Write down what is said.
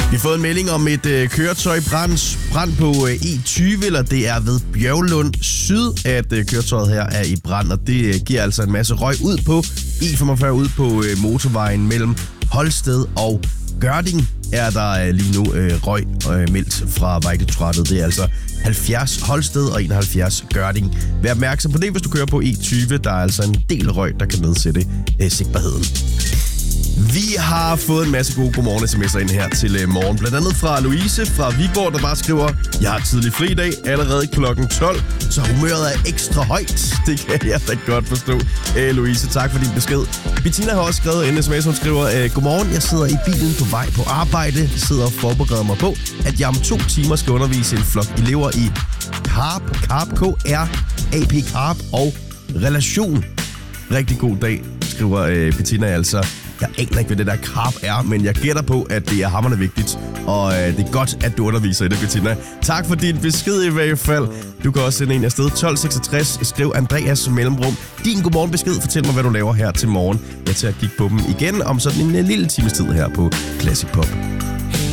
Vi har fået en melding om et køretøj brand på E20, eller det er ved Bjørglund Syd, at køretøjet her er i brand, og det giver altså en masse røg ud på E45 ud på motorvejen mellem Holsted og Gørding. Er der lige nu røg meldt fra Vejdirektoratet. Det er altså 70 Holsted og 71 Gørding. Vær opmærksom på det, hvis du kører på E20. Der er altså en del røg, der kan nedsætte sigtbarheden. Vi har fået en masse gode godmorgen-sms'er ind her til morgen. Blandt andet fra Louise fra Viborg, der bare skriver: Jeg har tidlig fri i dag, allerede klokken 12, så humøret er ekstra højt. Det kan jeg da godt forstå. Louise, tak for din besked. Bettina har også skrevet en sms, hun skriver: Godmorgen, jeg sidder i bilen på vej på arbejde. Sidder og forbereder mig på, at jeg om 2 timer skal undervise en flok elever i Carb, AP Carb og relation. Rigtig god dag, skriver Bettina altså. Jeg aner ikke, hvad det der carb er, men jeg gætter på, at det er hamrende vigtigt. Og det er godt, at du underviser i det, Bettina. Tak for din besked i hvert fald. Du kan også sende en afsted 1266. Skriv Andreas mellemrum. Din godmorgenbesked. Fortæl mig, hvad du laver her til morgen. Jeg tager at kigge på dem igen om sådan en lille times tid her på Classic Pop.